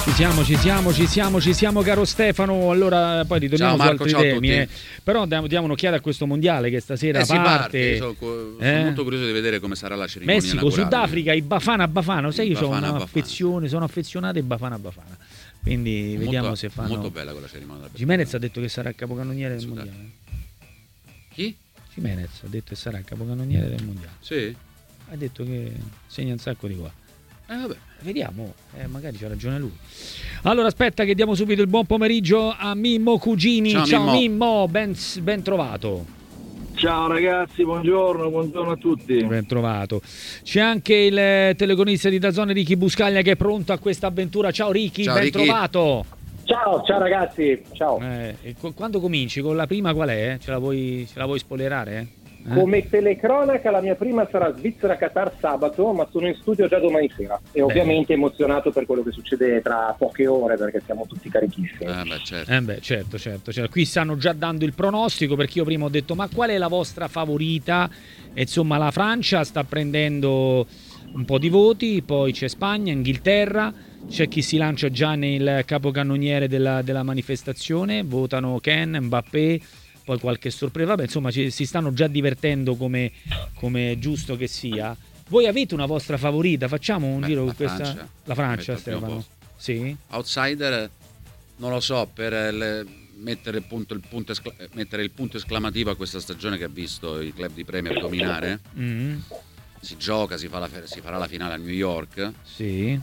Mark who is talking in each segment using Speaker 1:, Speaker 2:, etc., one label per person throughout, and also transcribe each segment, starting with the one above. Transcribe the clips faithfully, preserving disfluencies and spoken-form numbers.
Speaker 1: Ci siamo, ci siamo, ci siamo, ci siamo, caro Stefano. Allora, poi ritorniamo
Speaker 2: ciao, Marco,
Speaker 1: su altri temi.
Speaker 2: Ciao
Speaker 1: Eh. Però diamo, diamo un'occhiata a questo mondiale che stasera
Speaker 2: eh,
Speaker 1: parte.
Speaker 2: Si parte. Sono, sono
Speaker 1: eh?
Speaker 2: molto curioso di vedere come sarà la cerimonia.
Speaker 1: Messico,
Speaker 2: inaugurale.
Speaker 1: Sudafrica, i Bafana Bafana. Sai, io ho
Speaker 2: Bafana,
Speaker 1: un'affezione, sono affezionato ai Bafana Bafana. Quindi
Speaker 2: molto,
Speaker 1: vediamo se fanno.
Speaker 2: Molto bella quella cerimonia.
Speaker 1: Jimenez ha detto che sarà il capocannoniere del
Speaker 2: Sudafrica.
Speaker 1: mondiale.
Speaker 2: Chi?
Speaker 1: Jimenez ha detto che sarà il capocannoniere del mondiale.
Speaker 2: Sì.
Speaker 1: Ha detto che segna un sacco di qua.
Speaker 2: Eh vabbè.
Speaker 1: Vediamo, eh, magari c'ha ragione lui. Allora aspetta che diamo subito il buon pomeriggio a Mimmo Cugini.
Speaker 2: Ciao,
Speaker 1: Ciao Mimmo,
Speaker 2: Mimmo.
Speaker 1: Ben, ben trovato.
Speaker 3: Ciao ragazzi, buongiorno, buongiorno a tutti.
Speaker 1: Ben trovato. C'è anche il telecronista di DAZN Ricky Buscaglia che è pronto a questa avventura. Ciao Ricky,
Speaker 2: ciao,
Speaker 1: ben
Speaker 2: Ricky.
Speaker 1: trovato.
Speaker 4: Ciao, ciao ragazzi, ciao.
Speaker 1: Eh, e co- quando cominci? Con la prima qual è? Ce la vuoi, ce la vuoi spoilerare? Eh?
Speaker 4: Come telecronaca la mia prima sarà Svizzera-Qatar sabato, ma sono in studio già domani sera e ovviamente emozionato per quello che succede tra poche ore perché siamo tutti carichissimi.
Speaker 2: Eh beh, certo.
Speaker 1: Eh beh, certo, certo, certo. Qui stanno già dando il pronostico perché io prima ho detto ma qual è la vostra favorita? E insomma la Francia sta prendendo un po' di voti, poi c'è Spagna, Inghilterra, c'è chi si lancia già nel capocannoniere della, della manifestazione, votano Ken, Mbappé, poi qualche sorpresa, vabbè, insomma ci, si stanno già divertendo come, come è giusto che sia. Voi avete una vostra favorita? Facciamo un
Speaker 2: Beh,
Speaker 1: giro
Speaker 2: la
Speaker 1: con questa?
Speaker 2: Francia.
Speaker 1: La Francia,
Speaker 2: Metto al primo
Speaker 1: Stefano.
Speaker 2: posto.
Speaker 1: Sì.
Speaker 2: Outsider, non lo so, per le, mettere, punto, il punto escla- mettere il punto esclamativo a questa stagione che ha visto i club di Premier dominare.
Speaker 1: Mm.
Speaker 2: Si gioca, si, fa la, si farà la finale a New York.
Speaker 1: Sì.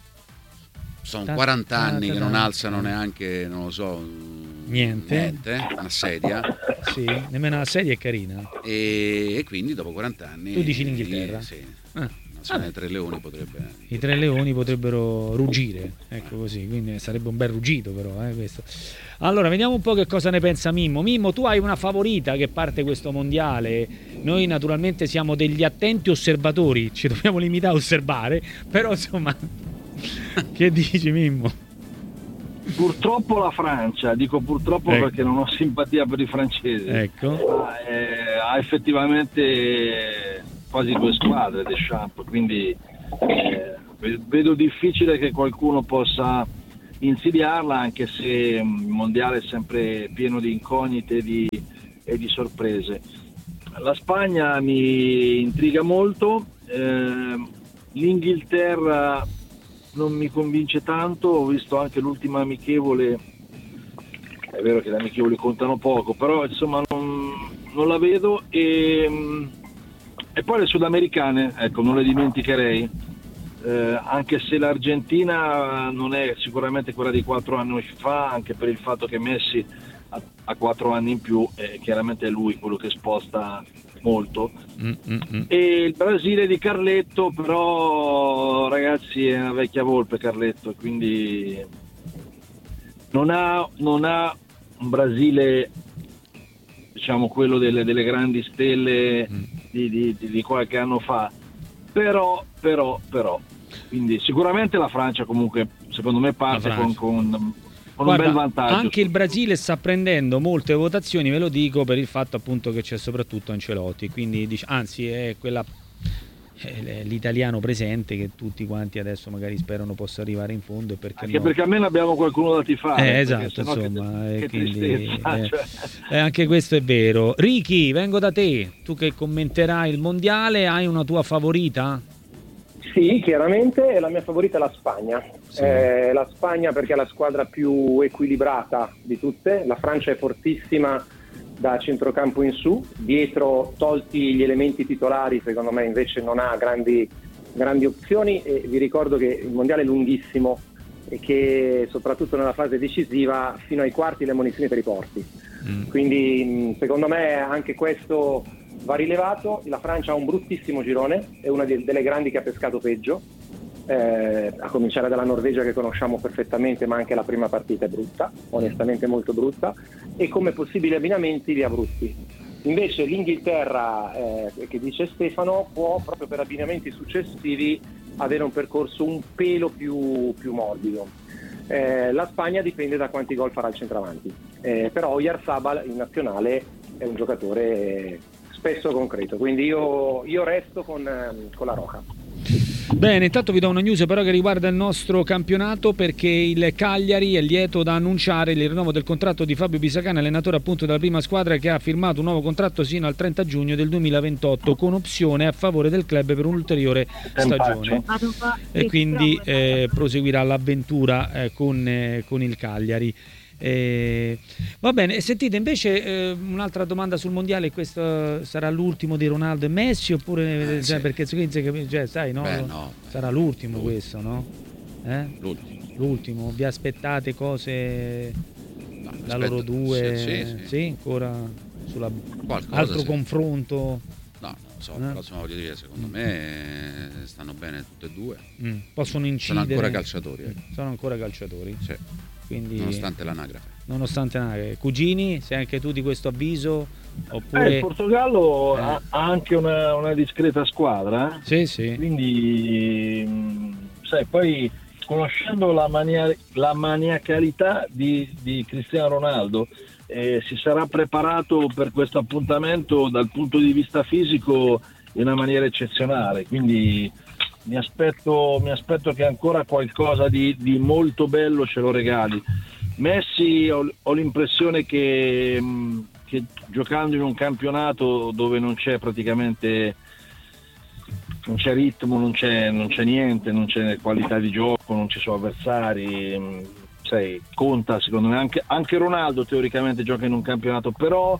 Speaker 2: Sono
Speaker 1: Ta-
Speaker 2: quaranta anni
Speaker 1: ta-
Speaker 2: che
Speaker 1: ta-
Speaker 2: non
Speaker 1: ta-
Speaker 2: alzano neanche, non lo so,
Speaker 1: Niente.
Speaker 2: niente una sedia.
Speaker 1: Sì, nemmeno la sedia è carina.
Speaker 2: E, e quindi dopo quaranta anni.
Speaker 1: Tu dici l'Inghilterra?
Speaker 2: Sì.
Speaker 1: Ah.
Speaker 2: Nazione dei Tre Leoni potrebbe.
Speaker 1: I Tre Leoni potrebbero ruggire, ecco così, quindi sarebbe un bel ruggito però, eh, questo. Allora, vediamo un po' che cosa ne pensa Mimmo. Mimmo, tu hai una favorita che parte questo mondiale. Noi naturalmente siamo degli attenti osservatori, ci dobbiamo limitare a osservare, però insomma, che dici Mimmo?
Speaker 3: Purtroppo la Francia, dico purtroppo
Speaker 1: Ecco.
Speaker 3: perché non ho simpatia per i francesi.
Speaker 1: Ecco.
Speaker 3: Ma, eh, ha effettivamente quasi due squadre Deschamps, quindi eh, vedo difficile che qualcuno possa insidiarla, anche se il mondiale è sempre pieno di incognite e di, e di sorprese. La Spagna mi intriga molto, eh, l'Inghilterra non mi convince tanto, ho visto anche l'ultima amichevole, è vero che le amichevoli contano poco, però insomma non, non la vedo, e, e poi le sudamericane, ecco, non le dimenticherei, eh, anche se l'Argentina non è sicuramente quella di quattro anni fa, anche per il fatto che Messi ha, ha quattro anni in più e chiaramente è lui quello che sposta molto.
Speaker 1: Mm-mm.
Speaker 3: E il Brasile di Carletto, però ragazzi è una vecchia volpe Carletto, quindi non ha, non ha un Brasile, diciamo quello delle, delle grandi stelle
Speaker 1: Mm.
Speaker 3: di, di, di qualche anno fa, però però però quindi sicuramente la Francia comunque secondo me parte
Speaker 1: La
Speaker 3: con,
Speaker 1: Francia.
Speaker 3: con, con
Speaker 1: Guarda,
Speaker 3: un bel vantaggio.
Speaker 1: anche il Brasile sta prendendo molte votazioni, ve lo dico, per il fatto appunto che c'è soprattutto Ancelotti, quindi dic- anzi è quella è l'italiano presente che tutti quanti adesso magari sperano possa arrivare in fondo, e perché
Speaker 3: Anche
Speaker 1: no?
Speaker 3: perché almeno abbiamo qualcuno da tifare.
Speaker 1: Eh,
Speaker 3: perché
Speaker 1: esatto,
Speaker 3: sennò che-
Speaker 1: insomma,
Speaker 3: che
Speaker 1: e quindi,
Speaker 3: tristezza,
Speaker 1: eh,
Speaker 3: cioè.
Speaker 1: eh, anche questo è vero. Ricky, vengo da te, tu che commenterai il mondiale, hai una tua favorita?
Speaker 4: Sì, chiaramente la mia favorita è la Spagna.
Speaker 1: Sì.
Speaker 4: Eh, la Spagna perché è la squadra più equilibrata di tutte. La Francia è fortissima da centrocampo in su, dietro tolti gli elementi titolari secondo me invece non ha grandi, grandi opzioni, e vi ricordo che il mondiale è lunghissimo e che soprattutto nella fase decisiva fino ai quarti le munizioni te li porti.
Speaker 1: Mm.
Speaker 4: Quindi mh, secondo me anche questo va rilevato. La Francia ha un bruttissimo girone, è una de- delle grandi che ha pescato peggio, eh, a cominciare dalla Norvegia che conosciamo perfettamente, ma anche la prima partita è brutta, onestamente molto brutta, e come possibili abbinamenti li ha brutti. Invece l'Inghilterra, eh, che dice Stefano, può proprio per abbinamenti successivi avere un percorso un pelo più, più morbido. Eh, la Spagna dipende da quanti gol farà il centravanti, eh, però Oyarzabal in nazionale è un giocatore spesso concreto, quindi io, io resto con, con la Roja.
Speaker 1: Bene, intanto vi do una news però che riguarda il nostro campionato, perché il Cagliari è lieto da annunciare il rinnovo del contratto di Fabio Pisacane, allenatore appunto della prima squadra, che ha firmato un nuovo contratto sino al trenta giugno del duemilaventotto con opzione a favore del club per un'ulteriore stagione, e quindi eh, proseguirà l'avventura eh, con, eh, con il Cagliari. Eh, va bene, sentite invece eh, un'altra domanda sul mondiale: questo sarà l'ultimo di Ronaldo e Messi oppure
Speaker 2: Eh,
Speaker 1: cioè,
Speaker 2: sì.
Speaker 1: perché cioè, sai, no?
Speaker 2: Beh, no,
Speaker 1: sarà l'ultimo,
Speaker 2: l'ultimo.
Speaker 1: questo, no? Eh?
Speaker 2: L'ultimo.
Speaker 1: L'ultimo, vi aspettate cose
Speaker 2: No,
Speaker 1: da
Speaker 2: aspetta,
Speaker 1: loro due?
Speaker 2: sì, sì, sì.
Speaker 1: Sì, ancora sulla
Speaker 2: Qualcosa,
Speaker 1: altro
Speaker 2: sì.
Speaker 1: confronto?
Speaker 2: No, non lo so,
Speaker 1: Eh?
Speaker 2: però insomma voglio dire, secondo me stanno bene tutte e due.
Speaker 1: Mm, possono incidere?
Speaker 2: Sono ancora calciatori, eh.
Speaker 1: Sono ancora calciatori?
Speaker 2: Sì.
Speaker 1: Quindi,
Speaker 2: Nonostante l'anagrafe.
Speaker 1: nonostante l'anagrafe. Cugini, sei anche tu di questo avviso?
Speaker 3: Eh,
Speaker 1: Oppure...
Speaker 3: il Portogallo
Speaker 1: Eh.
Speaker 3: ha, ha anche una, una discreta squadra, eh?
Speaker 1: Sì, sì.
Speaker 3: Quindi mh, sai, poi conoscendo la, mania- la maniacalità di, di Cristiano Ronaldo, eh, si sarà preparato per questo appuntamento dal punto di vista fisico in una maniera eccezionale, quindi mi aspetto, mi aspetto che ancora qualcosa di, di molto bello ce lo regali. Messi ho, ho l'impressione che, mh, che giocando in un campionato dove non c'è praticamente non c'è ritmo, non c'è, non c'è niente, non c'è qualità di gioco, non ci sono avversari, mh, sai, conta secondo me anche, anche Ronaldo teoricamente gioca in un campionato, però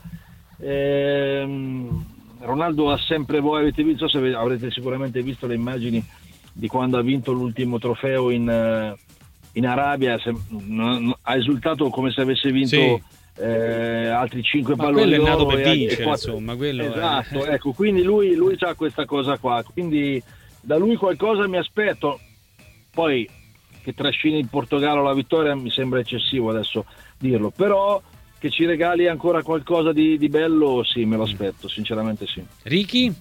Speaker 3: ehm, Ronaldo ha sempre voi avete visto, se avrete sicuramente visto le immagini di quando ha vinto l'ultimo trofeo in, in Arabia, se, n- ha esultato come se avesse vinto
Speaker 1: Sì.
Speaker 3: eh, altri cinque
Speaker 1: Ma
Speaker 3: palloni
Speaker 1: quello è nato
Speaker 3: d'oro
Speaker 1: per
Speaker 3: e- e
Speaker 1: vincere,
Speaker 3: quattro-
Speaker 1: insomma, quello è-
Speaker 3: esatto, ecco, quindi lui, lui ha questa cosa qua, quindi da lui qualcosa mi aspetto. Poi che trascini il Portogallo alla vittoria mi sembra eccessivo adesso dirlo, però che ci regali ancora qualcosa di, di bello, sì, me lo aspetto, sinceramente sì.
Speaker 1: Ricky?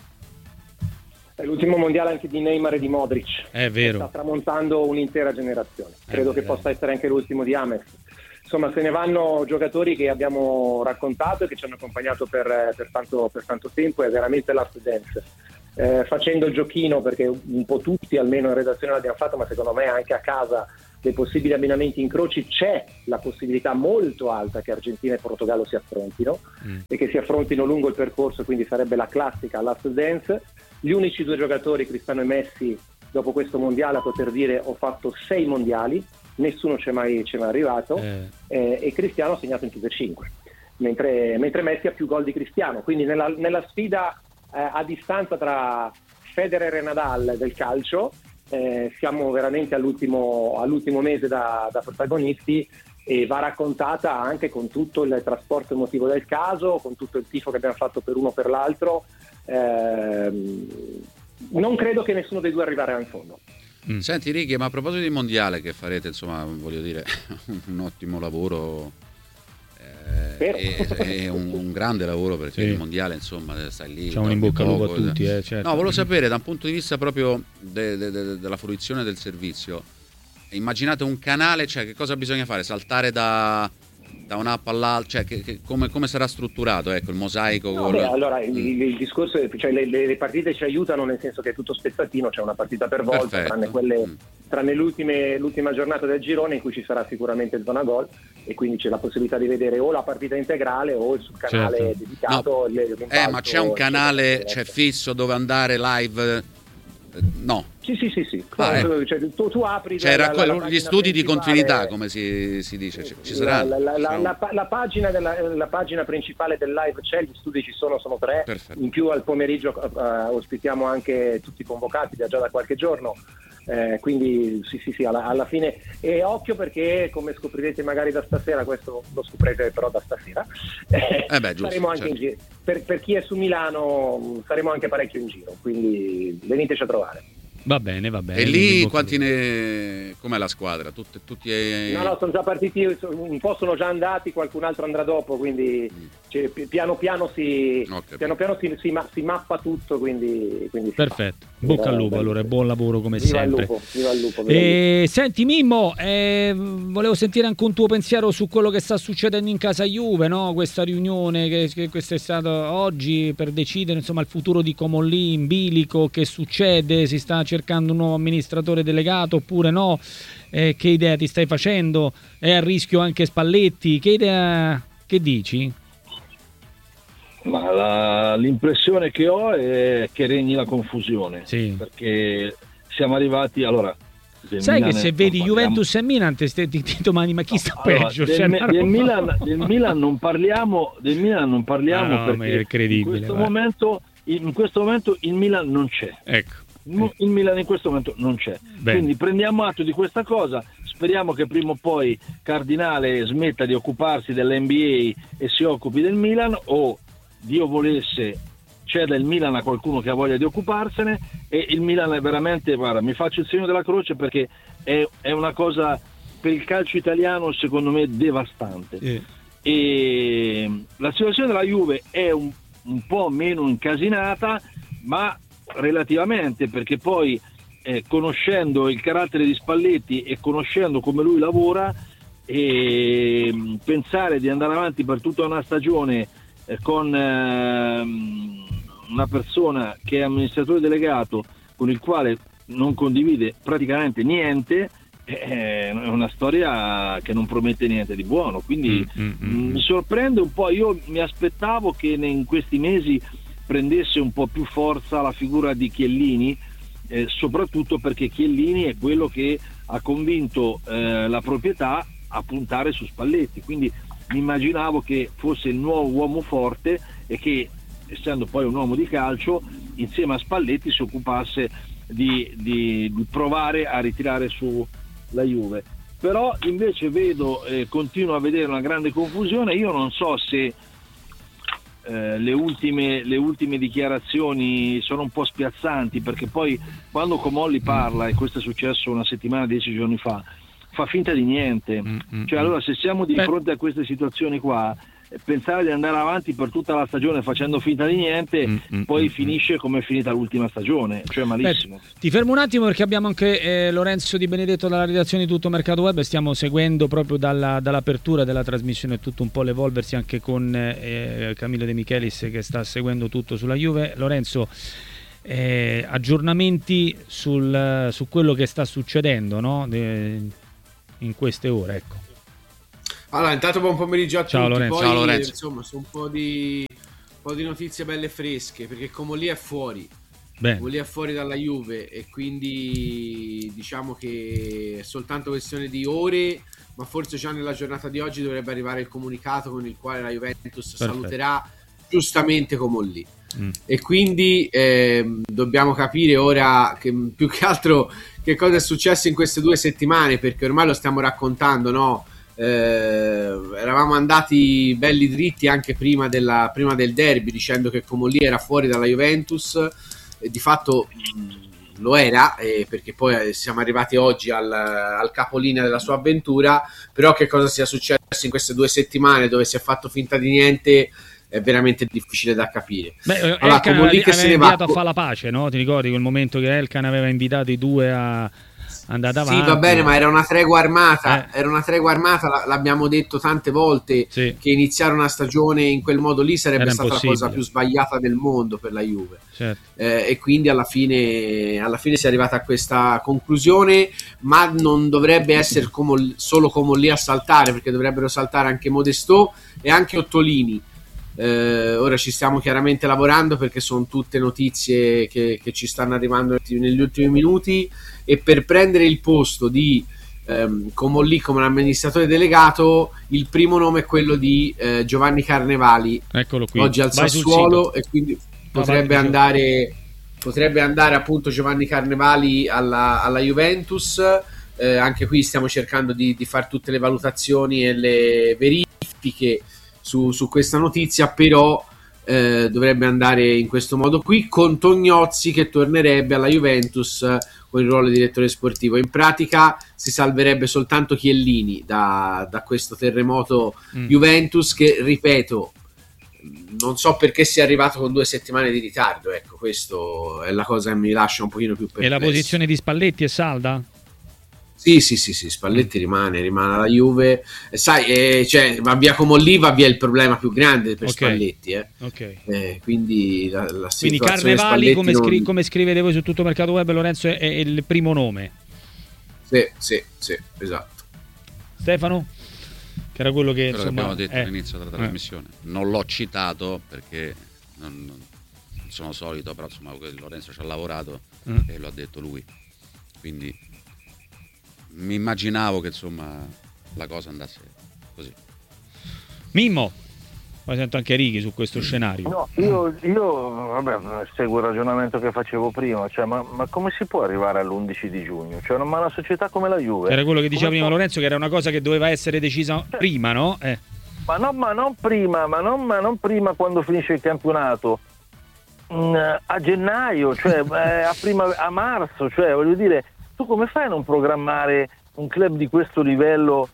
Speaker 4: È l'ultimo mondiale anche di Neymar e di Modric.
Speaker 1: È vero.
Speaker 4: Sta tramontando un'intera generazione. Credo
Speaker 1: Eh,
Speaker 4: che
Speaker 1: eh.
Speaker 4: possa essere anche l'ultimo di James. Insomma, se ne vanno giocatori che abbiamo raccontato e che ci hanno accompagnato per, per, tanto, per tanto tempo. È veramente last dance. Eh, facendo il giochino, perché un po' tutti almeno in redazione l'abbiamo fatto, ma secondo me anche a casa dei possibili abbinamenti incroci c'è la possibilità molto alta che Argentina e Portogallo si affrontino
Speaker 1: Mm.
Speaker 4: e che si affrontino lungo il percorso, quindi sarebbe la classica last dance. Gli unici due giocatori, Cristiano e Messi, dopo questo mondiale a poter dire ho fatto sei mondiali, nessuno c'è mai, c'è mai arrivato,
Speaker 1: Eh.
Speaker 4: eh, e Cristiano ha segnato in tutte e cinque, mentre, mentre Messi ha più gol di Cristiano, quindi nella, nella sfida eh, a distanza tra Federer e Nadal del calcio eh, siamo veramente all'ultimo, all'ultimo mese da, da protagonisti, e va raccontata anche con tutto il trasporto emotivo del caso, con tutto il tifo che abbiamo fatto per uno o per l'altro. Ehm, non credo che nessuno dei due arriverà in fondo.
Speaker 1: Mm.
Speaker 2: Senti Righi, ma a proposito di mondiale che farete, insomma, voglio dire, un ottimo lavoro, eh,
Speaker 4: Vero.
Speaker 2: e, e un, un grande lavoro, perché
Speaker 1: Sì.
Speaker 2: il mondiale, insomma, stai lì.
Speaker 1: C'è un in
Speaker 2: dormi
Speaker 1: bocca al lupo a
Speaker 2: poco,
Speaker 1: tutti, eh, certo.
Speaker 2: No, volevo sapere, da un punto di vista proprio de- de- de- della fruizione del servizio, immaginate un canale, cioè che cosa bisogna fare? Saltare da, da un'app all'altra, cioè che, che- come, come sarà strutturato, ecco, il mosaico?
Speaker 4: No,
Speaker 2: col-
Speaker 4: beh, allora il,
Speaker 2: Mm.
Speaker 4: il discorso è, cioè le, le partite ci aiutano, nel senso che è tutto spezzatino, c'è una partita per volta,
Speaker 2: Perfetto.
Speaker 4: tranne quelle
Speaker 2: Mm.
Speaker 4: tranne l'ultime, l'ultima giornata del girone in cui ci sarà sicuramente zona gol, e quindi c'è la possibilità di vedere o la partita integrale o il sul canale
Speaker 1: Certo.
Speaker 4: dedicato.
Speaker 2: No.
Speaker 4: il-
Speaker 2: Eh,
Speaker 4: l'impalto,
Speaker 2: ma c'è un canale, c'è fisso dove andare live? Eh, No.
Speaker 4: Sì, sì, sì, sì.
Speaker 2: Ah,
Speaker 4: No, cioè, tu, tu apri
Speaker 2: Cioè,
Speaker 4: la- la-
Speaker 2: raccoglie-
Speaker 4: la
Speaker 2: gli
Speaker 4: pagina
Speaker 2: studi di
Speaker 4: principale-
Speaker 2: continuità, come si, si dice, ci, ci saranno?
Speaker 4: La, la- la-
Speaker 2: Ci
Speaker 4: la-
Speaker 2: saranno?
Speaker 4: la pagina della, la pagina principale del live c'è, gli studi ci sono, sono tre.
Speaker 2: Perfetto.
Speaker 4: In più al pomeriggio eh, ospitiamo anche tutti i convocati da già da qualche giorno. Eh, quindi sì sì sì alla, alla fine, e occhio perché come scoprirete magari da stasera, questo lo scoprirete però da stasera, eh,
Speaker 2: Eh beh, giusto,
Speaker 4: saremo anche
Speaker 2: certo.
Speaker 4: in giro per, per chi è su Milano, mh, saremo anche parecchio in giro, quindi veniteci a trovare.
Speaker 1: Va bene, va bene.
Speaker 2: E
Speaker 1: quindi
Speaker 2: lì
Speaker 1: bocca
Speaker 2: quanti
Speaker 1: al lupo.
Speaker 2: ne... com'è la squadra? Tutte, tutti...
Speaker 4: No, no, sono già partiti, un po' sono già andati, qualcun altro andrà dopo, quindi cioè, piano piano si
Speaker 2: Okay.
Speaker 4: piano piano si, si, ma- si mappa tutto, quindi, quindi si
Speaker 1: Perfetto,
Speaker 4: fa.
Speaker 1: bocca al
Speaker 4: Eh,
Speaker 1: lupo
Speaker 4: bello.
Speaker 1: allora, e buon lavoro come
Speaker 4: Viva il
Speaker 1: sempre.
Speaker 4: lupo, viva il lupo, viva il lupo.
Speaker 1: E, senti Mimmo, eh, volevo sentire anche un tuo pensiero su quello che sta succedendo in casa Juve, no? Questa riunione che, che questa è stata oggi per decidere insomma il futuro di Comolli in bilico, che succede? Si sta cercando un nuovo amministratore delegato oppure no? Eh, che idea ti stai facendo? È a rischio anche Spalletti? Che idea, che dici?
Speaker 3: Ma la- l'impressione che ho è che regni la confusione,
Speaker 1: Sì.
Speaker 3: perché siamo arrivati, allora... del
Speaker 1: Sai
Speaker 3: Milan
Speaker 1: che se
Speaker 3: non
Speaker 1: vedi
Speaker 3: parliamo-
Speaker 1: Juventus e Milan ti, ti, ti domani ma chi sta
Speaker 3: Allora,
Speaker 1: peggio?
Speaker 3: del,
Speaker 1: Cioè,
Speaker 3: Me-
Speaker 1: una
Speaker 3: del
Speaker 1: roba-
Speaker 3: Milan, del Milan non parliamo, del Milan non parliamo
Speaker 1: Ah, no, ma è
Speaker 3: perché
Speaker 1: incredibile,
Speaker 3: in questo,
Speaker 1: guarda.
Speaker 3: momento, in questo momento il Milan non c'è.
Speaker 1: Ecco.
Speaker 3: Il il Milan in questo momento non c'è.
Speaker 1: Bene.
Speaker 3: Quindi prendiamo atto di questa cosa, speriamo che prima o poi Cardinale smetta di occuparsi dell'N B A e si occupi del Milan, o Dio volesse ceda il Milan a qualcuno che ha voglia di occuparsene, e il Milan è veramente, guarda, mi faccio il segno della croce perché è, è una cosa per il calcio italiano secondo me devastante.
Speaker 1: Sì.
Speaker 3: E la situazione della Juve è un, un po' meno incasinata, ma relativamente, perché poi eh, conoscendo il carattere di Spalletti e conoscendo come lui lavora, e mh, pensare di andare avanti per tutta una stagione eh, con ehm, una persona che è amministratore delegato con il quale non condivide praticamente niente, è una storia che non promette niente di buono. Quindi
Speaker 1: Mm, mm, mm.
Speaker 3: mi sorprende un po'. Io mi aspettavo che in questi mesi prendesse un po' più forza la figura di Chiellini, eh, soprattutto perché Chiellini è quello che ha convinto eh, la proprietà a puntare su Spalletti, quindi mi immaginavo che fosse il nuovo uomo forte e che, essendo poi un uomo di calcio, insieme a Spalletti si occupasse di, di, di provare a ritirare su la Juve. Però invece vedo, eh, continuo a vedere una grande confusione. Io non so se eh, le ultime, le ultime dichiarazioni sono un po' spiazzanti, perché poi quando Comolli parla, e questo è successo una settimana, dieci giorni fa, fa finta di niente.
Speaker 1: Mm, mm,
Speaker 3: Cioè, allora, se siamo di
Speaker 1: Beh.
Speaker 3: fronte a queste situazioni qua, eh, pensare di andare avanti per tutta la stagione facendo finta di niente,
Speaker 1: Mm, mm,
Speaker 3: poi
Speaker 1: mm,
Speaker 3: finisce come è finita l'ultima stagione, cioè malissimo.
Speaker 1: Beh, ti fermo un attimo perché abbiamo anche eh, Lorenzo Di Benedetto dalla redazione di Tutto Mercato Web, stiamo seguendo proprio dalla, dall'apertura della trasmissione tutto un po' l'evolversi anche con eh, Camillo De Michelis che sta seguendo tutto sulla Juve. Lorenzo, eh, aggiornamenti sul, su quello che sta succedendo, no? De, in queste ore, ecco.
Speaker 5: Allora, intanto buon pomeriggio a
Speaker 1: Ciao,
Speaker 5: tutti.
Speaker 1: Lorenzo.
Speaker 5: Poi,
Speaker 2: Ciao, Lorenzo.
Speaker 5: insomma, su un po' di un po' di notizie belle fresche, perché Comolli è fuori.
Speaker 1: Bene.
Speaker 5: Comolli è fuori dalla Juve e quindi diciamo che è soltanto questione di ore, ma forse già nella giornata di oggi dovrebbe arrivare il comunicato con il quale la Juventus
Speaker 1: Perfetto.
Speaker 5: saluterà giustamente Comolli.
Speaker 1: Mm.
Speaker 5: E quindi ehm, dobbiamo capire ora che, più che altro che cosa è successo in queste due settimane, perché ormai lo stiamo raccontando, no? Eh, eravamo andati belli dritti anche prima, della, prima del derby, dicendo che Comolli era fuori dalla Juventus, e di fatto mh, lo era, eh, perché poi siamo arrivati oggi al, al capolinea della sua avventura. Però che cosa sia successo in queste due settimane dove si è fatto finta di niente è veramente difficile da capire.
Speaker 1: Beh,
Speaker 5: Allora,
Speaker 1: Elkan
Speaker 5: Comolli
Speaker 1: aveva
Speaker 5: che se ne va
Speaker 1: inviato a fare la pace, no? Ti ricordi quel momento che Elkan aveva invitato i due a andare avanti?
Speaker 5: Sì, va bene, ma era una tregua armata,
Speaker 1: Eh.
Speaker 5: era una tregua armata, l- l'abbiamo detto tante volte,
Speaker 1: Sì.
Speaker 5: che iniziare una stagione in quel modo lì sarebbe
Speaker 1: Era
Speaker 5: stata la
Speaker 1: impossibile.
Speaker 5: cosa più sbagliata del mondo per la Juve.
Speaker 1: Certo.
Speaker 5: Eh, e quindi alla fine, alla fine si è arrivata a questa conclusione, ma non dovrebbe essere Comol- solo Comolli a saltare, perché dovrebbero saltare anche Modestò e anche Ottolini. Eh, ora ci stiamo chiaramente lavorando, perché sono tutte notizie che, che ci stanno arrivando negli ultimi minuti, e per prendere il posto di ehm, Comolli come amministratore delegato il primo nome è quello di eh, Giovanni Carnevali,
Speaker 1: Eccolo qui.
Speaker 5: oggi al
Speaker 1: Vai sul
Speaker 5: Sassuolo,
Speaker 1: sito.
Speaker 5: e quindi
Speaker 1: No,
Speaker 5: potrebbe
Speaker 1: vai,
Speaker 5: andare potrebbe andare appunto Giovanni Carnevali alla, alla Juventus. Eh, anche qui stiamo cercando di, di fare tutte le valutazioni e le verifiche su, su questa notizia, però eh, dovrebbe andare in questo modo qui, con Tognozzi che tornerebbe alla Juventus eh, con il ruolo di direttore sportivo. In pratica si salverebbe soltanto Chiellini da, da questo terremoto
Speaker 1: Mm.
Speaker 5: Juventus, che ripeto non so perché sia arrivato con due settimane di ritardo, ecco, questo è la cosa che mi lascia un pochino più perplesso.
Speaker 1: E la posizione di Spalletti è salda?
Speaker 5: Sì, sì, sì, sì, Spalletti rimane, rimane alla Juve. E sai, eh, cioè, va via Comolli, va via il problema più grande per
Speaker 1: Ok.
Speaker 5: Spalletti, eh.
Speaker 1: Ok.
Speaker 5: Eh, quindi la, la
Speaker 1: Quindi
Speaker 5: situazione
Speaker 1: Carnevali, come,
Speaker 5: Spalletti
Speaker 1: scri-
Speaker 5: non...
Speaker 1: come scrivete voi su Tutto Mercato Web, Lorenzo è, è il primo nome.
Speaker 5: Sì, sì, sì, esatto.
Speaker 1: Stefano? Che era quello che
Speaker 2: Quello che
Speaker 1: insomma,
Speaker 2: abbiamo detto
Speaker 1: eh,
Speaker 2: all'inizio della trasmissione. Non l'ho citato perché non, non sono solito, però insomma Lorenzo ci ha lavorato
Speaker 1: Mm.
Speaker 2: e lo ha detto lui. Quindi mi immaginavo che insomma la cosa andasse così.
Speaker 1: Mimmo, poi sento anche Righi su questo scenario.
Speaker 3: No, io, io vabbè, seguo il ragionamento che facevo prima, cioè, ma, ma come si può arrivare all'undici di giugno? Cioè, ma una società come la Juve...
Speaker 1: Era quello che diceva
Speaker 3: come
Speaker 1: prima
Speaker 3: può-
Speaker 1: Lorenzo, che era una cosa che doveva essere decisa prima, no? Eh.
Speaker 3: Ma, no, ma non prima, ma non, ma non prima quando finisce il campionato, Mm, a gennaio, cioè eh, a, prima, a marzo, cioè voglio dire, tu come fai a non programmare un club di questo livello,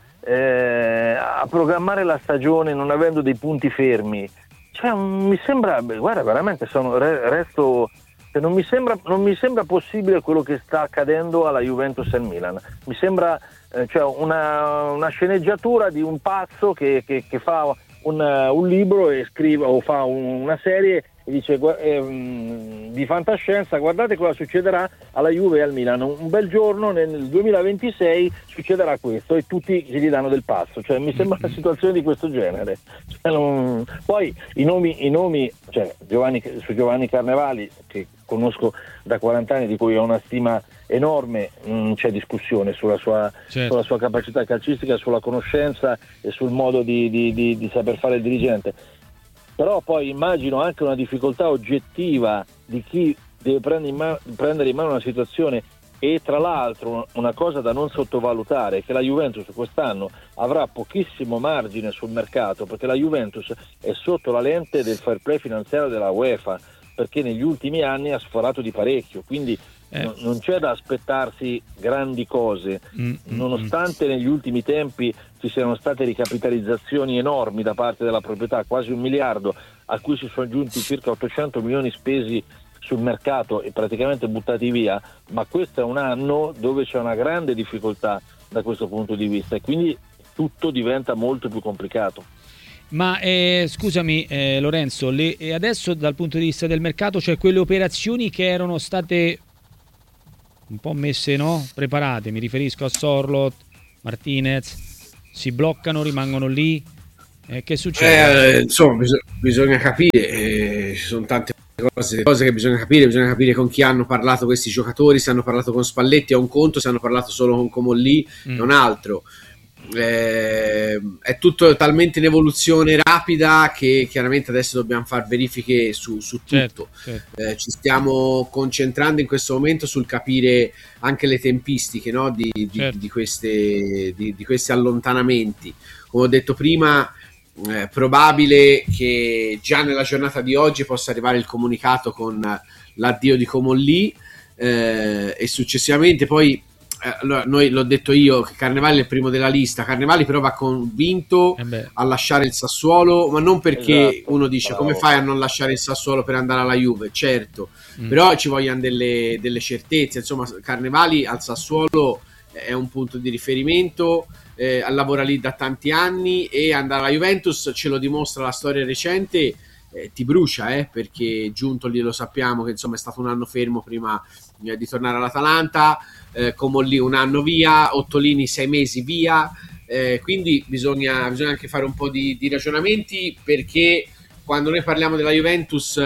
Speaker 3: eh, a programmare la stagione non avendo dei punti fermi? Cioè, mm, mi sembra, beh, guarda, veramente sono, re- resto, cioè, non, mi sembra, non mi sembra possibile quello che sta accadendo alla Juventus e al Milan. Mi sembra eh, cioè una, una sceneggiatura di un pazzo che, che, che fa un, un libro e scrive o fa un, una serie e dice gu- ehm, di fantascienza, guardate cosa succederà alla Juve e al Milan, un bel giorno nel duemilaventisei succederà questo e tutti gli danno del pazzo, cioè mi sembra una situazione di questo genere. Cioè, non... Poi i nomi, i nomi cioè, Giovanni, su Giovanni Carnevali, che conosco da quaranta anni, di cui ho una stima enorme, non c'è discussione sulla sua,
Speaker 1: Certo.
Speaker 3: sulla sua capacità calcistica, sulla conoscenza e sul modo di, di, di, di saper fare il dirigente. Però poi immagino anche una difficoltà oggettiva di chi deve prendere in, mano, prendere in mano una situazione, e tra l'altro una cosa da non sottovalutare è che la Juventus quest'anno avrà pochissimo margine sul mercato, perché la Juventus è sotto la lente del fair play finanziario della UEFA, perché negli ultimi anni ha sforato di parecchio, quindi
Speaker 1: Eh.
Speaker 3: no- non c'è da aspettarsi grandi cose,
Speaker 1: Mm, mm,
Speaker 3: nonostante negli ultimi tempi ci siano state ricapitalizzazioni enormi da parte della proprietà, quasi un miliardo, a cui si sono aggiunti circa ottocento milioni spesi sul mercato e praticamente buttati via, ma questo è un anno dove c'è una grande difficoltà da questo punto di vista e quindi tutto diventa molto più complicato.
Speaker 1: Ma eh, scusami eh, Lorenzo, le, e adesso dal punto di vista del mercato, cioè quelle operazioni che erano state un po' messe, no? Preparate, mi riferisco a Sorlot, Martinez, si bloccano, rimangono lì, eh, che succede?
Speaker 5: Eh, insomma, bis- bisogna capire, eh, ci sono tante cose, cose che bisogna capire, bisogna capire con chi hanno parlato questi giocatori, se hanno parlato con Spalletti è un conto, se hanno parlato solo con Comolli
Speaker 1: Mm.
Speaker 5: è un altro. Eh, è tutto talmente in evoluzione rapida che chiaramente adesso dobbiamo fare verifiche su, su tutto.
Speaker 1: Certo, certo.
Speaker 5: Eh, ci stiamo concentrando in questo momento sul capire anche le tempistiche, no, di, di,
Speaker 1: Certo.
Speaker 5: di queste, di, di questi allontanamenti. Come ho detto prima, è probabile che già nella giornata di oggi possa arrivare il comunicato con l'addio di Comolli, eh, e successivamente poi eh, allora, noi l'ho detto io che Carnevali è il primo della lista. Carnevali però va convinto
Speaker 1: Eh beh,
Speaker 5: a lasciare il Sassuolo, ma non perché
Speaker 3: Esatto,
Speaker 5: uno dice
Speaker 3: bravo.
Speaker 5: come fai a non lasciare il Sassuolo per andare alla Juve, certo,
Speaker 1: mm.
Speaker 5: però ci vogliono delle, delle certezze. Insomma, Carnevali al Sassuolo è un punto di riferimento, eh, lavora lì da tanti anni, e andare alla Juventus, ce lo dimostra la storia recente, eh, ti brucia, eh, perché Giuntoli lo sappiamo che insomma è stato un anno fermo prima eh, di tornare all'Atalanta, eh, Comolli un anno via, Ottolini sei mesi via, eh, quindi bisogna, bisogna anche fare un po' di, di ragionamenti, perché quando noi parliamo della Juventus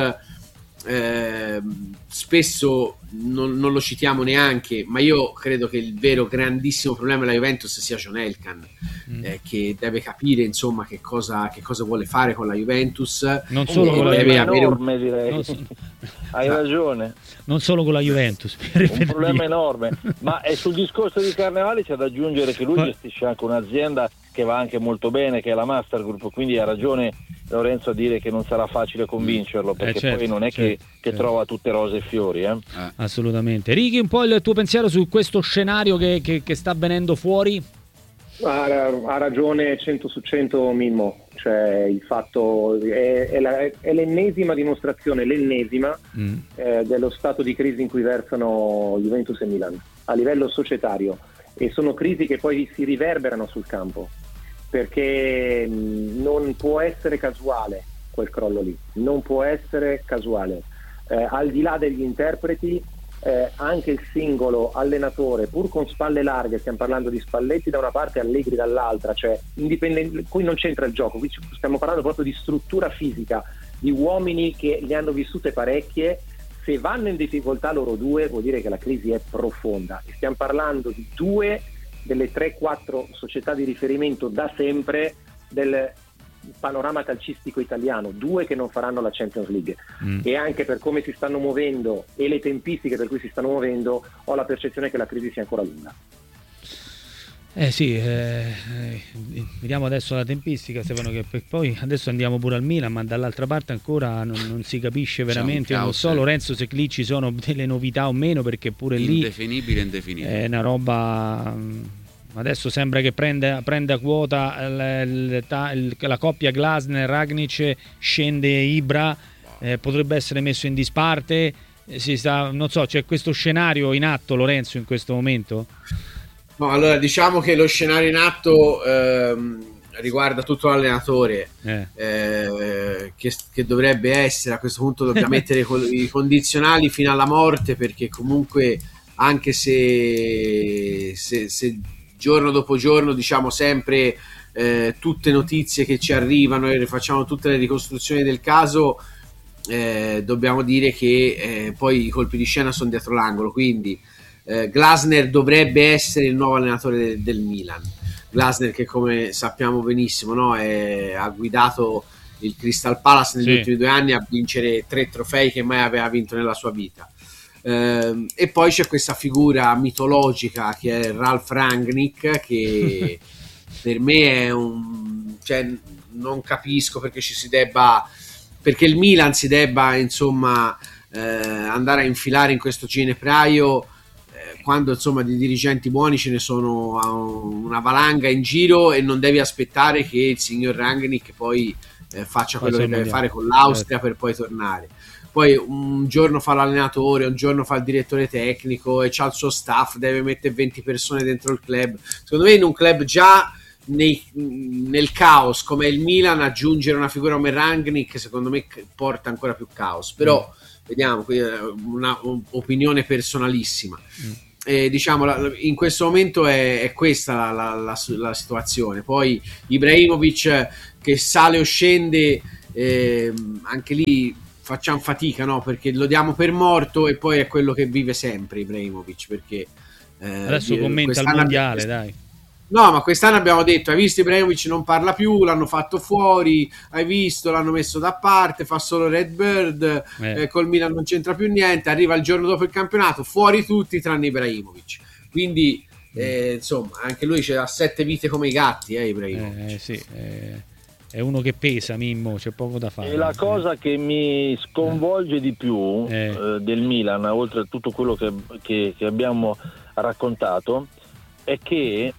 Speaker 5: eh, spesso non, non lo citiamo neanche, ma io credo che il vero grandissimo problema della Juventus sia John Elkann,
Speaker 1: Mm.
Speaker 5: eh, che deve capire insomma che cosa, che cosa vuole fare con la Juventus.
Speaker 1: Non solo
Speaker 3: un
Speaker 1: con la
Speaker 5: deve
Speaker 3: problema
Speaker 5: avere un-
Speaker 3: enorme, direi.
Speaker 1: Non so-
Speaker 3: Hai ragione,
Speaker 1: non solo con la Juventus, per
Speaker 3: un problema
Speaker 1: dire.
Speaker 3: enorme. Ma è sul discorso di Carnevali c'è da aggiungere che lui
Speaker 1: Ma-
Speaker 3: gestisce anche un'azienda che va anche molto bene, che è la Master Group, quindi ha ragione Lorenzo a dire che non sarà facile convincerlo, perché
Speaker 1: Eh, certo,
Speaker 3: poi non è che,
Speaker 1: certo,
Speaker 3: che
Speaker 1: certo.
Speaker 3: trova tutte rose e fiori. Eh.
Speaker 2: Eh.
Speaker 1: Assolutamente. Righi, un po' il tuo pensiero su questo scenario che, che- che sta avvenendo fuori?
Speaker 4: Ha, ha ragione cento su cento Mimmo, cioè il fatto è, è, la, è l'ennesima dimostrazione, l'ennesima mm. eh, dello stato di crisi in cui versano Juventus e Milan a livello societario, e sono crisi che poi si riverberano sul campo, perché mh, non può essere casuale quel crollo lì, non può essere casuale, eh, al di là degli interpreti. Eh, anche il singolo allenatore, pur con spalle larghe, stiamo parlando di Spalletti da una parte e Allegri dall'altra, cioè indipendente, qui non c'entra il gioco, qui stiamo parlando proprio di struttura fisica, di uomini che ne hanno vissute parecchie. Se vanno in difficoltà loro due, vuol dire che la crisi è profonda, e stiamo parlando di due delle tre quattro società di riferimento da sempre del panorama calcistico italiano, due che non faranno la Champions League, mm. e anche per come si stanno muovendo e le tempistiche per cui si stanno muovendo, ho la percezione che la crisi sia ancora lunga.
Speaker 1: Eh sì, eh, eh, vediamo adesso la tempistica, Stefano, che poi adesso andiamo pure al Milan, ma dall'altra parte ancora non, non si capisce veramente, non so Lorenzo se lì ci sono delle novità o meno, perché pure lì
Speaker 2: indefinibile indefinibile
Speaker 1: è una roba. Adesso sembra che prenda, prenda quota l, l, la coppia Glasner-Ragnic, scende Ibra, eh, potrebbe essere messo in disparte, eh, si sta, non so, c'è questo scenario in atto, Lorenzo, in questo momento?
Speaker 5: No, allora diciamo che lo scenario in atto ehm, riguarda tutto l'allenatore, eh. Eh, che, che dovrebbe essere, a questo punto dobbiamo mettere i condizionali fino alla morte, perché comunque anche se, se, se giorno dopo giorno diciamo sempre eh, tutte notizie che ci arrivano e facciamo tutte le ricostruzioni del caso, eh, dobbiamo dire che eh, poi i colpi di scena sono dietro l'angolo, quindi eh, Glasner dovrebbe essere il nuovo allenatore del, del Milan. Glasner che, come sappiamo benissimo, no, è, ha guidato il Crystal Palace negli sì. ultimi due anni a vincere tre trofei che mai aveva vinto nella sua vita. Uh, e poi c'è questa figura mitologica che è Ralf Rangnick, che per me è un, cioè, non capisco perché ci si debba, perché il Milan si debba insomma eh, andare a infilare in questo ginepraio eh, quando insomma di dirigenti buoni ce ne sono una valanga in giro, e non devi aspettare che il signor Rangnick poi eh, faccia quello che deve fare con l'Austria per poi tornare. Poi un giorno fa l'allenatore, un giorno fa il direttore tecnico e c'ha il suo staff, deve mettere venti persone dentro il club. Secondo me in un club già nei, nel caos come il Milan, aggiungere una figura come Rangnick secondo me porta ancora più caos. Però mm. vediamo, una opinione personalissima. Mm. Eh, diciamo in questo momento è, è questa la, la, la, la situazione. Poi Ibrahimovic che sale o scende, eh, anche lì facciamo fatica, no? Perché lo diamo per morto e poi è quello che vive sempre Ibrahimovic, perché eh,
Speaker 1: adesso commenta il mondiale, dai.
Speaker 5: No, ma quest'anno abbiamo detto, hai visto Ibrahimovic non parla più, l'hanno fatto fuori, hai visto, l'hanno messo da parte, fa solo Redbird, eh. eh, col Milan non c'entra più niente, arriva il giorno dopo il campionato, fuori tutti tranne Ibrahimovic. Quindi eh, insomma, anche lui c'ha sette vite come i gatti, eh, Ibrahimovic.
Speaker 1: Eh, sì, eh. È uno che pesa, Mimmo, c'è poco da fare.
Speaker 6: E la cosa che mi sconvolge di più eh. Eh, del Milan, oltre a tutto quello che, che, che abbiamo raccontato, è che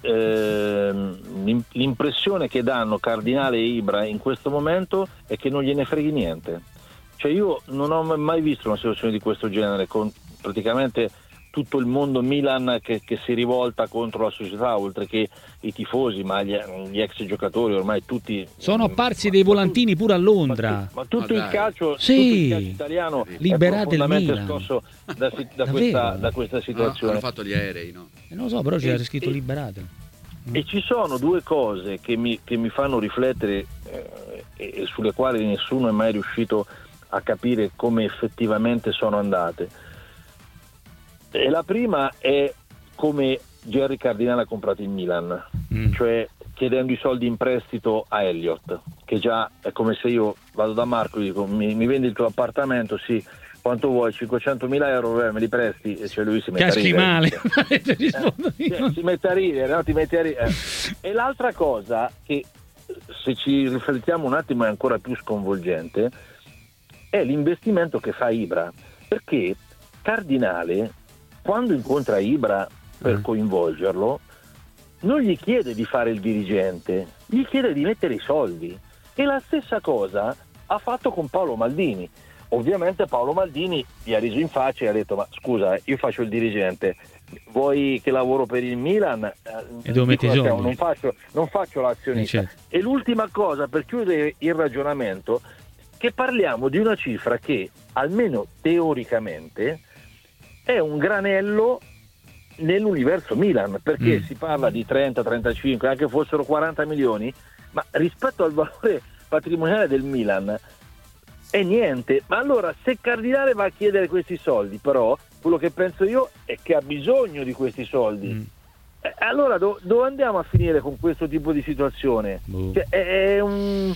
Speaker 6: eh, l'impressione che danno Cardinale e Ibra in questo momento è che non gliene freghi niente. Cioè io non ho mai visto una situazione di questo genere, con praticamente tutto il mondo Milan che, che si rivolta contro la società, oltre che i tifosi, ma gli, gli ex giocatori ormai tutti
Speaker 1: sono apparsi dei volantini pure a Londra.
Speaker 6: Ma, ma tutto, ma il calcio,
Speaker 1: sì.
Speaker 6: tutto il calcio italiano
Speaker 1: liberate
Speaker 6: è profondamente
Speaker 1: il Milan.
Speaker 6: scosso da, da, questa, da questa situazione.
Speaker 2: Ah, hanno fatto gli aerei, no?
Speaker 1: Eh, non lo so, però c'era scritto e, liberate.
Speaker 6: E ci sono due cose che mi, che mi fanno riflettere eh, e sulle quali nessuno è mai riuscito a capire come effettivamente sono andate. E la prima è come Jerry Cardinale ha comprato il Milan, mm. cioè chiedendo i soldi in prestito a Elliott, che già è come se io vado da Marco e dico mi, mi vendi il tuo appartamento, sì, quanto vuoi, cinquecentomila euro, eh, me li presti, e cioè lui si mette
Speaker 1: Caschi
Speaker 6: a ridere.
Speaker 1: male.
Speaker 6: eh, cioè, si mette a ridere, no? Ti metti a ridere. Eh. E l'altra cosa che, se ci riflettiamo un attimo, è ancora più sconvolgente, è l'investimento che fa Ibra, perché Cardinale, quando incontra Ibra per coinvolgerlo, non gli chiede di fare il dirigente, gli chiede di mettere i soldi. E la stessa cosa ha fatto con Paolo Maldini. Ovviamente Paolo Maldini gli ha riso in faccia e ha detto: ma scusa, io faccio il dirigente, vuoi che lavoro per il Milan?
Speaker 1: E dove metti i soldi?
Speaker 6: Non faccio, non faccio l'azionista.
Speaker 1: Certo.
Speaker 6: E l'ultima cosa, per chiudere il ragionamento, che parliamo di una cifra che, almeno teoricamente, è un granello nell'universo Milan, perché mm. si parla di trenta trentacinque, anche fossero quaranta milioni, ma rispetto al valore patrimoniale del Milan è niente. Ma allora, se Cardinale va a chiedere questi soldi, però quello che penso io è che ha bisogno di questi soldi. Mm. Eh, allora do- dove andiamo a finire con questo tipo di situazione?
Speaker 1: Boh.
Speaker 6: Cioè, è, è un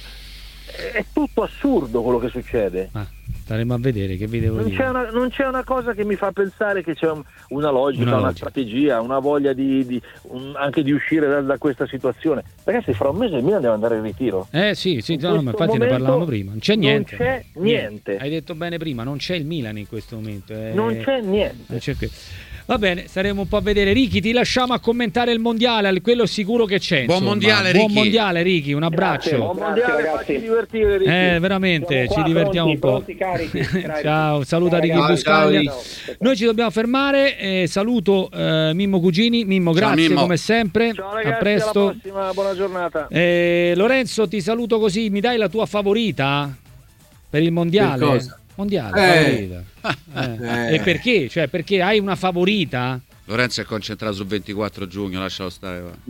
Speaker 6: è tutto assurdo quello che succede.
Speaker 1: Ah, staremo a vedere, che vi devo
Speaker 6: non
Speaker 1: dire.
Speaker 6: C'è una, non c'è una cosa che mi fa pensare che c'è un, una logica,
Speaker 1: una,
Speaker 6: una
Speaker 1: logica.
Speaker 6: strategia, una voglia di, di un, anche di uscire da, da questa situazione. Ragazzi, fra un mese il Milan deve andare in ritiro.
Speaker 1: Eh sì, sì, no, ma infatti ne parlavamo prima. Non c'è niente.
Speaker 6: Non c'è niente.
Speaker 1: Hai detto bene prima, non c'è il Milan in questo momento. Eh.
Speaker 6: Non c'è niente.
Speaker 1: Non c'è qui. Va bene, staremo un po' a vedere. Ricky, ti lasciamo a commentare il mondiale, quello sicuro che c'è.
Speaker 2: Buon
Speaker 1: insomma.
Speaker 2: mondiale,
Speaker 1: Buon
Speaker 2: Ricky.
Speaker 1: mondiale, Ricky, un abbraccio.
Speaker 6: Grazie, buon mondiale,
Speaker 4: ragazzi.
Speaker 6: facci divertire, Ricky.
Speaker 1: Eh, veramente,
Speaker 4: Siamo
Speaker 1: ci
Speaker 4: qua,
Speaker 1: divertiamo
Speaker 4: pronti,
Speaker 1: un po'.
Speaker 4: pronti, carichi, carichi.
Speaker 1: Ciao, saluta
Speaker 4: Ciao,
Speaker 1: Ricky
Speaker 4: ragazzi.
Speaker 1: Buscaglia.
Speaker 5: Ciao,
Speaker 1: Noi ci dobbiamo fermare. Eh, saluto eh, Mimmo Cugini. Mimmo,
Speaker 2: Ciao,
Speaker 1: grazie
Speaker 2: Mimmo.
Speaker 1: come sempre.
Speaker 6: Ciao ragazzi,
Speaker 1: a presto.
Speaker 6: alla prossima, buona giornata.
Speaker 1: Eh, Lorenzo, ti saluto così. Mi dai la tua favorita per il mondiale?
Speaker 5: Per cosa?
Speaker 1: Mondiale,
Speaker 5: Eh.
Speaker 1: favorita. Eh.
Speaker 5: Eh.
Speaker 1: E perché? Cioè, perché hai una favorita?
Speaker 2: Lorenzo è concentrato sul ventiquattro giugno, lascialo stare. Va.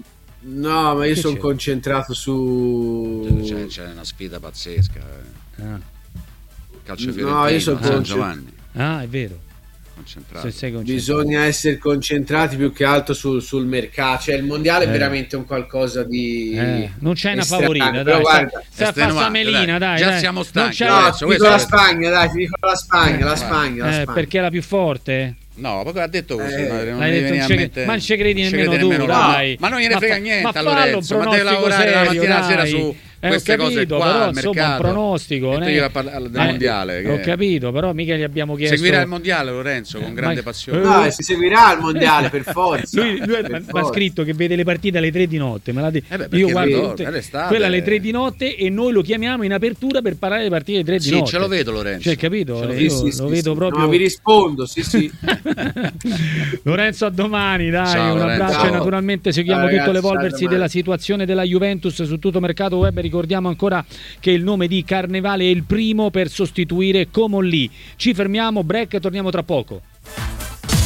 Speaker 5: No, ma io
Speaker 1: Che
Speaker 5: sono
Speaker 1: c'è?
Speaker 5: concentrato su...
Speaker 2: C'è, c'è una sfida pazzesca. Eh.
Speaker 1: Ah,
Speaker 2: Calcio
Speaker 5: No,
Speaker 2: fiorentino,
Speaker 5: io sono
Speaker 2: San
Speaker 5: conce-
Speaker 2: Giovanni.
Speaker 1: ah è vero.
Speaker 2: Concentrato.
Speaker 1: Se sei concentrato.
Speaker 5: Bisogna essere concentrati più che altro sul, sul mercato. Cioè, il mondiale
Speaker 1: Eh.
Speaker 5: è veramente un qualcosa di...
Speaker 1: Eh, non c'è una
Speaker 5: estraneo,
Speaker 1: favorita,
Speaker 5: però
Speaker 1: dai.
Speaker 5: guarda,
Speaker 1: Sta, sta a fare
Speaker 2: estenuante,
Speaker 1: melina, dai.
Speaker 2: Già
Speaker 1: dai.
Speaker 2: siamo
Speaker 1: Non
Speaker 2: stanchi.
Speaker 1: c'è-
Speaker 5: No,
Speaker 2: Lorenzo,
Speaker 5: ti
Speaker 2: questo
Speaker 5: dico la
Speaker 2: è-
Speaker 5: Spagna, dai, ti dico la Spagna, la
Speaker 2: Eh,
Speaker 5: Spagna, la
Speaker 1: eh,
Speaker 5: Spagna.
Speaker 1: perché è la più forte?
Speaker 2: No, proprio ha detto così,
Speaker 5: Eh,
Speaker 2: ma non
Speaker 1: L'hai
Speaker 2: mi
Speaker 1: detto,
Speaker 2: viene
Speaker 1: non
Speaker 2: a
Speaker 1: ci-
Speaker 2: mente.
Speaker 1: ma non ci credi
Speaker 2: Non
Speaker 1: nemmeno
Speaker 2: crede
Speaker 1: tu,
Speaker 2: nemmeno
Speaker 1: dai.
Speaker 2: lui. Ma non gliene
Speaker 1: Ma
Speaker 2: frega
Speaker 1: fa-
Speaker 2: niente
Speaker 1: ma
Speaker 2: a
Speaker 1: fallo un
Speaker 2: Lorenzo, ma deve
Speaker 1: pronostico
Speaker 2: lavorare la
Speaker 1: serio,
Speaker 2: mattina sera
Speaker 1: dai.
Speaker 2: su
Speaker 1: Eh,
Speaker 2: queste
Speaker 1: ho capito,
Speaker 2: cose qua,
Speaker 1: però
Speaker 2: al
Speaker 1: insomma un
Speaker 2: mercato.
Speaker 1: pronostico,
Speaker 2: E tu
Speaker 1: ne-
Speaker 2: gli vai a parlare del
Speaker 1: Eh,
Speaker 2: mondiale. che-
Speaker 1: Ho capito, però mica gli abbiamo chiesto.
Speaker 2: Seguirà il mondiale Lorenzo con
Speaker 1: Eh,
Speaker 2: grande
Speaker 1: ma-
Speaker 2: passione.
Speaker 5: No, si seguirà il mondiale per forza.
Speaker 1: Lui, lui
Speaker 5: per
Speaker 1: mi ha
Speaker 5: forza.
Speaker 1: scritto che vede le partite alle tre di notte. Me l'ha detto.
Speaker 2: Eh beh, perché
Speaker 1: Io guardo
Speaker 2: lui-
Speaker 1: tutte-
Speaker 2: è l'estate.
Speaker 1: quella alle tre di notte e noi lo chiamiamo in apertura per parlare delle partite alle tre di
Speaker 2: Sì,
Speaker 1: notte.
Speaker 2: ce lo vedo Lorenzo.
Speaker 1: Cioè, capito?
Speaker 2: Ce lo
Speaker 1: Io
Speaker 2: vedo.
Speaker 5: Sì, sì,
Speaker 1: lo
Speaker 5: sì,
Speaker 1: vedo
Speaker 5: sì.
Speaker 1: proprio.
Speaker 5: No, vi rispondo, sì, sì.
Speaker 1: Lorenzo, a domani, dai.
Speaker 2: Ciao,
Speaker 1: un
Speaker 2: Lorenzo.
Speaker 1: abbraccio e
Speaker 5: Ciao.
Speaker 1: naturalmente seguiamo
Speaker 5: Ciao,
Speaker 1: tutto
Speaker 5: ragazzi,
Speaker 1: l'evolversi
Speaker 5: ciao, domani.
Speaker 1: della situazione della Juventus su tutto mercato web. Ricordiamo ancora che il nome di Carnevale è il primo per sostituire Comolli. Ci fermiamo, break e torniamo tra poco.